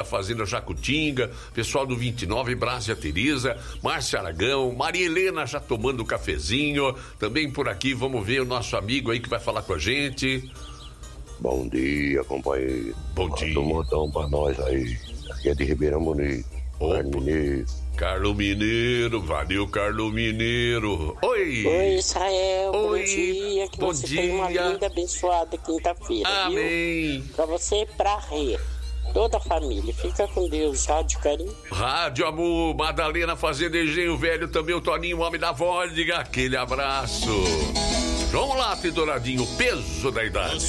Fazenda Jacutinga, pessoal do 29, Brásia Teresa, Márcia Aragão, Maria Helena já tomando um cafezinho. Também por aqui, vamos ver o nosso amigo aí que vai falar com a gente. Bom dia, companheiro. Bom dia. Manda um montão pra nós aí. Aqui é de Ribeirão Bonito. Carlos Mineiro, valeu, Carlos Mineiro. Oi, Israel, oi, bom dia. Que bom você dia. tenha uma linda, abençoada quinta-feira, amém. Viu? Pra você e pra Rê. Toda a família. Fica com Deus, Rádio Carinho. Rádio Amor, Madalena Fazenda Engenho Velho, também o Toninho, homem da vodka. Aquele abraço. Vamos lá, Douradinho, peso da idade.